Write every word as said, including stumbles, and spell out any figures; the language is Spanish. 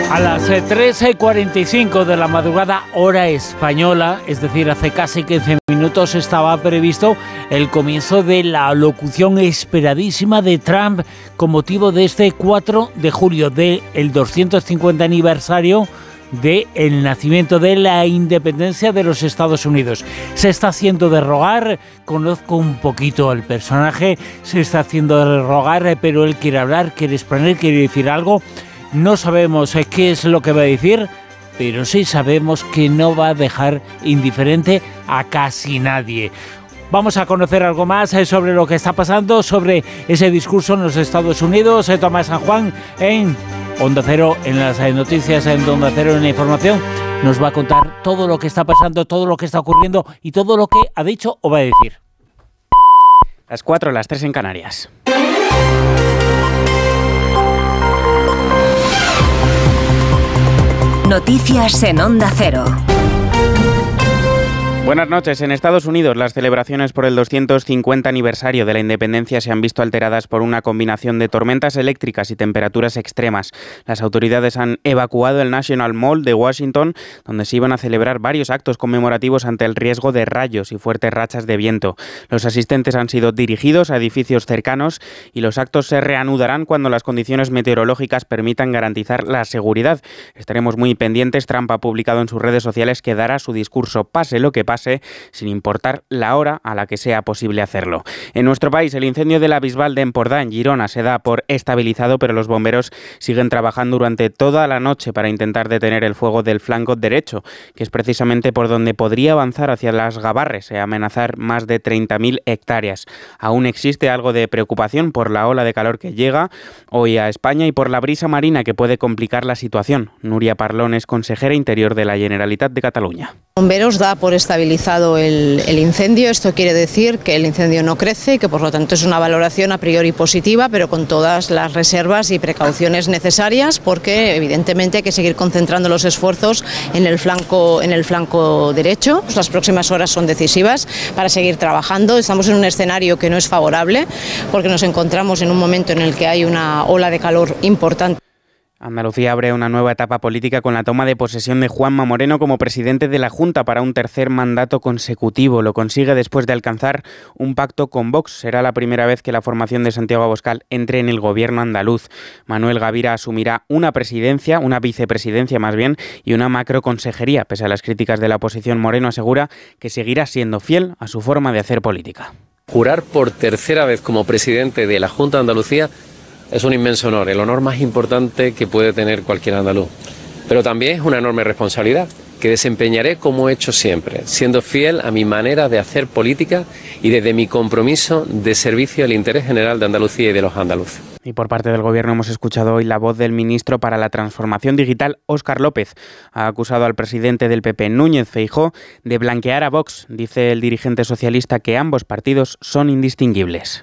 A las trece y cuarenta y cinco de la madrugada, hora española, es decir, hace casi quince minutos, estaba previsto el comienzo de la locución esperadísima de Trump con motivo de este cuatro de julio, del doscientos cincuenta aniversario del nacimiento de la independencia de los Estados Unidos. Se está haciendo de rogar, conozco un poquito al personaje, se está haciendo de rogar, pero él quiere hablar, quiere exponer, quiere decir algo. No sabemos qué es lo que va a decir, pero sí sabemos que no va a dejar indiferente a casi nadie. Vamos a conocer algo más sobre lo que está pasando, sobre ese discurso en los Estados Unidos. Tomás San Juan en Onda Cero, en las noticias en Onda Cero, en la información, nos va a contar todo lo que está pasando, todo lo que está ocurriendo y todo lo que ha dicho o va a decir. Las cuatro, las tres en Canarias. Noticias en Onda Cero. Buenas noches. En Estados Unidos, las celebraciones por el doscientos cincuenta aniversario de la independencia se han visto alteradas por una combinación de tormentas eléctricas y temperaturas extremas. Las autoridades han evacuado el National Mall de Washington, donde se iban a celebrar varios actos conmemorativos ante el riesgo de rayos y fuertes rachas de viento. Los asistentes han sido dirigidos a edificios cercanos y los actos se reanudarán cuando las condiciones meteorológicas permitan garantizar la seguridad. Estaremos muy pendientes. Trump ha publicado en sus redes sociales que dará su discurso pase lo que pase, sin importar la hora a la que sea posible hacerlo. En nuestro país, el incendio de la Bisbal de Empordà, en Girona, se da por estabilizado, pero los bomberos siguen trabajando durante toda la noche para intentar detener el fuego del flanco derecho, que es precisamente por donde podría avanzar hacia las Gavarres y amenazar más de treinta mil hectáreas. Aún existe algo de preocupación por la ola de calor que llega hoy a España y por la brisa marina que puede complicar la situación. Nuria Parlón es consejera interior de la Generalitat de Cataluña. Bomberos da por estabilizado el, el incendio. Esto quiere decir que el incendio no crece y que por lo tanto es una valoración a priori positiva, pero con todas las reservas y precauciones necesarias, porque evidentemente hay que seguir concentrando los esfuerzos en el flanco, en el flanco derecho. Las próximas horas son decisivas para seguir trabajando. Estamos en un escenario que no es favorable porque nos encontramos en un momento en el que hay una ola de calor importante. Andalucía abre una nueva etapa política con la toma de posesión de Juanma Moreno como presidente de la Junta para un tercer mandato consecutivo. Lo consigue después de alcanzar un pacto con Vox. Será la primera vez que la formación de Santiago Abascal entre en el gobierno andaluz. Manuel Gavira asumirá una presidencia, una vicepresidencia más bien, y una macroconsejería. Pese a las críticas de la oposición, Moreno asegura que seguirá siendo fiel a su forma de hacer política. Jurar por tercera vez como presidente de la Junta de Andalucía es un inmenso honor, el honor más importante que puede tener cualquier andaluz. Pero también es una enorme responsabilidad que desempeñaré como he hecho siempre, siendo fiel a mi manera de hacer política y desde mi compromiso de servicio al interés general de Andalucía y de los andaluces. Y por parte del Gobierno hemos escuchado hoy la voz del ministro para la Transformación Digital, Óscar López. Ha acusado al presidente del P P, Núñez Feijóo, de blanquear a Vox. Dice el dirigente socialista que ambos partidos son indistinguibles.